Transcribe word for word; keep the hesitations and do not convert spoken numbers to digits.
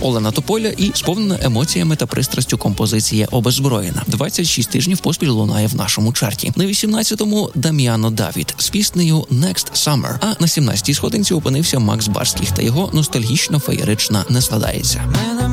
Олена Тополя і сповнена емоціями та пристрастю композиція «Обеззброєна». двадцять шість тижнів поспіль лунає в нашому чарті. На вісімнадцятому Дам'яно Давід з піснею «Next Summer», а на сімнадцятій сходинці опинився Макс Барських та його ностальгічно-феєрична «Не складається».